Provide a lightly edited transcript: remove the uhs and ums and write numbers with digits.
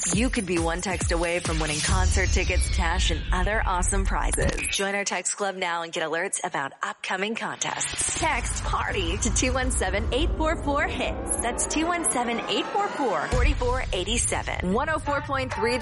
You could be one text away from winning concert tickets, cash, and other awesome prizes. Join our text club now and get alerts about upcoming contests. Text PARTY to 217-844-HITS. That's 217-844-4487. 104.3